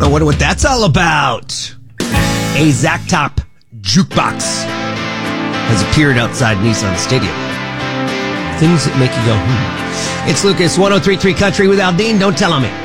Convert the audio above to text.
I wonder what that's all about. A Zactop jukebox has appeared outside Nissan Stadium. Things that make you go, It's Lucas, 103.3 Country with Aldine. Don't tell on me.